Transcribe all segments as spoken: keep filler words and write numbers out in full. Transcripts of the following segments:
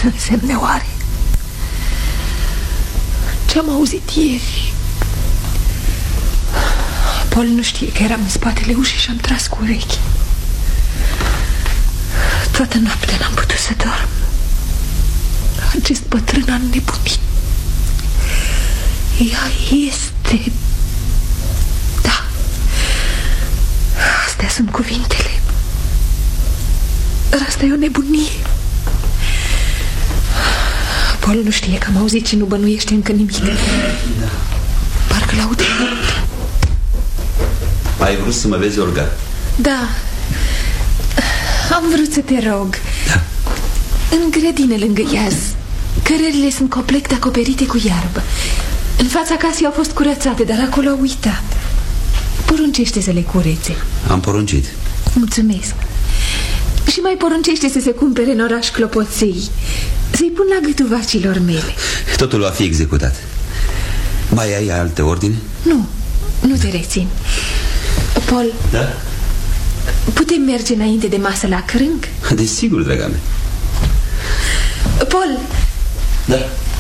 să însemne oare? Ce-am auzit ieri? Paul nu știe că eram în spatele ușii și am tras cu urechi. Toată noaptea n-am putut să dorm. Acest bătrân a înnebunit. Ea este... Da, astea sunt cuvintele. Dar asta e o nebunie. Paul nu știe că am auzit și nu bănuiește încă nimic. Da. Parcă l-aude. Ai vrut să mă vezi, Olga? Da. Am vrut să te rog. Da. În grădină lângă iaz, cărările sunt complet acoperite cu iarbă. În fața casei au fost curățate, dar acolo au uitat. Poruncește să le curețe. Am poruncit. Mulțumesc. Și mai poruncește să se cumpere în oraș clopoței, să-i pun la gâtul vacilor mele. Totul va fi executat. Mai ai alte ordine? Nu, nu te rețin. Paul, da? Putem merge înainte de masă la crânc? Desigur, draga mea. Paul. Da.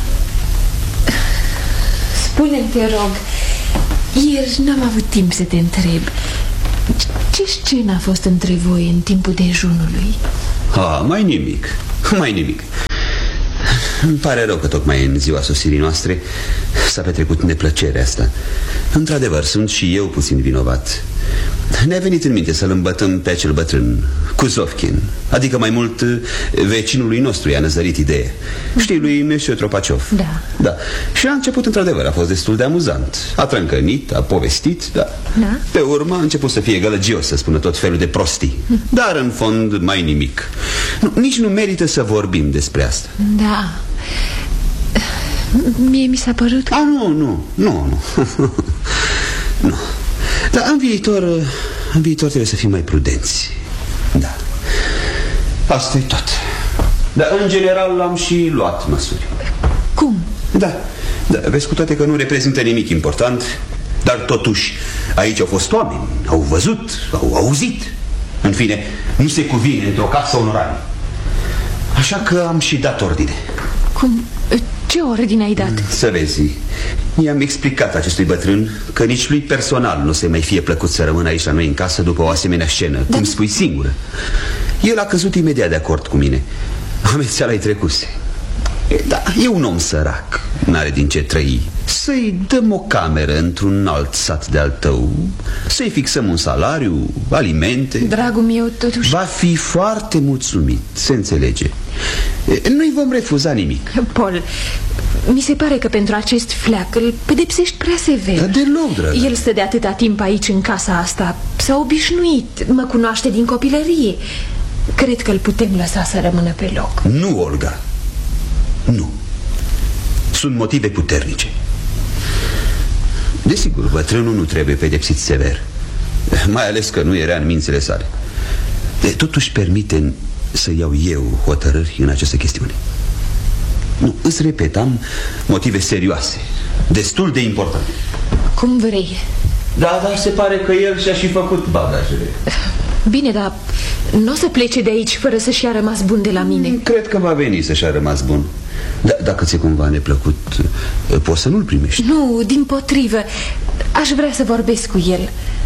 Spune-mi, te rog, ieri n-am avut timp să te întreb, ce scenă a fost între voi în timpul dejunului? Ah, mai nimic, mai nimic. Îmi pare rău că tocmai în ziua sosirii noastre s-a petrecut neplăcerea asta. Într-adevăr, sunt și eu puțin vinovat. Ne-a venit în minte să-l îmbătăm pe acel bătrân, Kuzovkin. Adică mai mult vecinului nostru i-a năzărit ideea. Știi, lui Monsieur Tropaciov. Da. Da. Și a început, într-adevăr, a fost destul de amuzant. A trâncănit, a povestit, da. Da. Pe urmă a început să fie gălăgios, să spună tot felul de prostii. Dar în fond mai nimic. Nu, nici nu merită să vorbim despre asta. Da. Mie mi s-a părut că... A, nu, nu, nu, nu. Nu. Dar în viitor, în viitor trebuie să fim mai prudenți. Da. Asta e tot. Dar în general am și luat măsuri. Cum? Da, da, vezi, cu toate că nu reprezintă nimic important, dar totuși aici au fost oameni, au văzut, au auzit. În fine, nu se cuvine într-o casă onorabilă. Așa că am și dat ordine. Cum? Ce ordine ai dat? Să vezi, i-am explicat acestui bătrân că nici lui personal nu se mai fie plăcut să rămână aici la noi în casă după o asemenea scenă, da. Cum spui, singură. El a căzut imediat de acord cu mine. Amețeala-i trecuse. Da, e un om sărac, n-are din ce trăi. Să-i dăm o cameră într-un alt sat de-al tău, să-i fixăm un salariu, alimente. Dragul meu, totuși... Va fi foarte mulțumit, se înțelege. Nu-i vom refuza nimic. Paul, mi se pare că pentru acest fleac îl pedepsești prea sever. Da, deloc, dragă. El stă de atâta timp aici în casa asta, s-a obișnuit, mă cunoaște din copilărie. Cred că îl putem lăsa să rămână pe loc. Nu, Olga. Nu. Sunt motive puternice. Desigur, bătrânul nu trebuie pedepsit sever, mai ales că nu era în mințile sale. Totuși permite să iau eu hotărâri în această chestiune. Nu, îți repet, am motive serioase, destul de importante. Cum vrei. Da, dar se pare că el și-a și făcut bagajele. Bine, dar nu o să plece de aici fără să-și ia rămas bun de la mine. Cred că va veni să-și a rămas bun. Da, dacă ți-e cumva neplăcut, poți să nu-l primești. Nu, dimpotrivă, aș vrea să vorbesc cu el.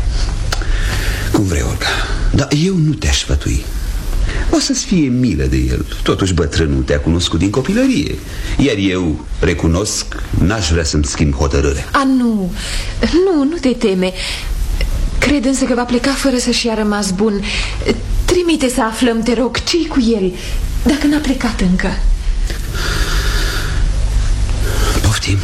Cum vrei, Olga. Dar eu nu te-aș sfătui. O să-ți fie milă de el. Totuși bătrânul te-a cunoscut din copilărie. Iar eu, recunosc, n-aș vrea să-mi schimb hotărârea. A, nu, nu, nu te teme. Cred însă că va pleca fără să-și ia rămas bun. Trimite să aflăm, te rog, ce-i cu el, dacă n-a plecat încă. Poftim.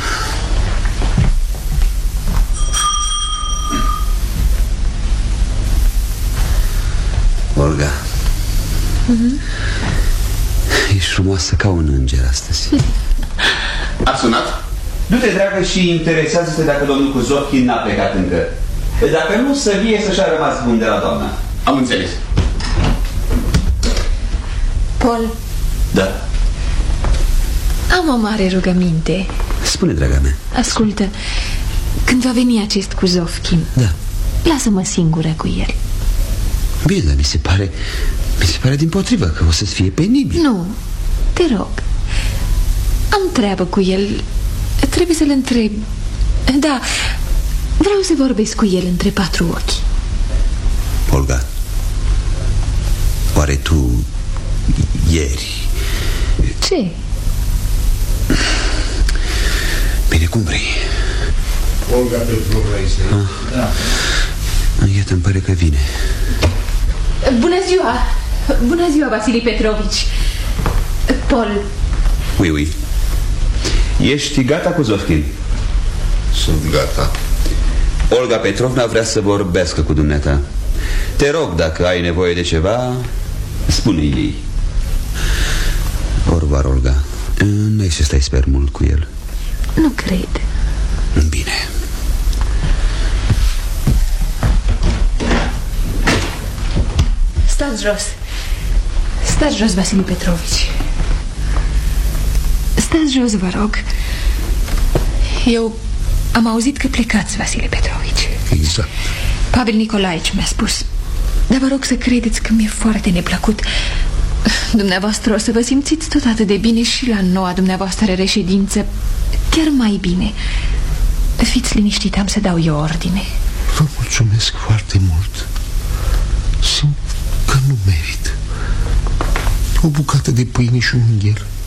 Olga, mm-hmm. Ești frumoasă ca un înger astăzi. A sunat? Du-te, dragă, și interesează-te dacă domnul Kuzovkin n-a plecat încă. Dacă nu, să vie să-și a rămas bun de la doamna. Am înțeles. Paul. Da. Am o mare rugăminte. Spune, draga mea. Ascultă, când va veni acest Kuzovkin, da, lasă-mă singură cu el. Bine, dar mi se pare Mi se pare dimpotrivă că o să-ți fie penibil. Nu, te rog, Am treabă cu el. Trebuie să-l întreb. Da, vreau să vorbesc cu el între patru ochi. Olga, oare tu ieri... Ce? Bine, cum vrei. Olga Petrovna este aici. Da. Iată, îmi pare că vine. Bună ziua! Bună ziua, Vasile Petrovici. Paul. Ui, ui. Ești gata cu Zofkin? Sunt gata. Olga Petrovna vrea să vorbească cu dumneata. Te rog, dacă ai nevoie de ceva, spune-i ei. Orvar, Olga. Nu ai să stai sper mult cu el. Nu cred. Bine. Stați jos. Stați jos, Vasile Petrovici. Stați jos, vă rog. Eu am auzit că plecați, Vasile Petrovici. Exact. Pavel Nicolaici mi-a spus. Dar vă rog să credeți că mi-e foarte neplăcut. Dumneavoastră o să vă simțiți tot atât de bine și la noua dumneavoastră reședință. Chiar mai bine. Fiți liniștit, am să dau eu ordine. Vă mulțumesc foarte mult. Simt că nu merit. O bucată de pâine și un ungher